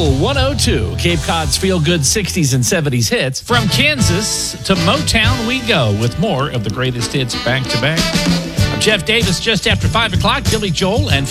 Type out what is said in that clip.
Cool 102, Cape Cod's feel-good 60s and 70s hits. From Kansas to Motown we go with more of the greatest hits back to back. I'm Jeff Davis, just after 5 o'clock, Billy Joel and